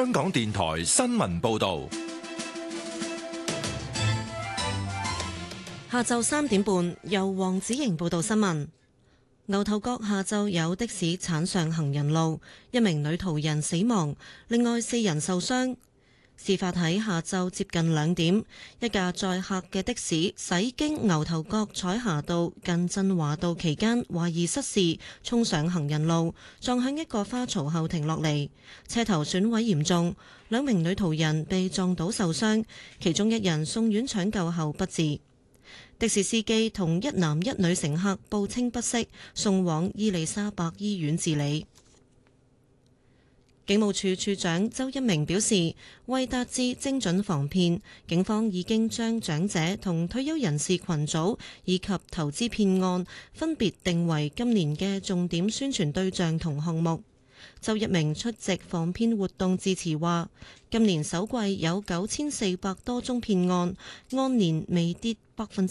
香港電台新聞報道。 下晝3點半，由黃子瑩報道新聞。牛頭角下晝有的士鏟上行人路，一名女途人死亡，另外4人受傷。事發喺下晝接近2點，一架載客嘅的士駛經牛頭角彩霞道近振華道期間，懷疑失事，衝上行人路，撞向一個花槽後停落嚟，車頭損毀嚴重，2名女途人被撞倒受傷，其中1人送院搶救後不治。的士司機同1男1女乘客報稱不適，送往伊利沙伯醫院治理。警務處處長周一鳴表示，為達至精準防騙，警方已經將長者同退休人士群組以及投資騙案分別定為今年嘅重點宣傳對象同項目。周一鳴出席防騙活動致辭話，今年首季有9400多宗騙案，按年微跌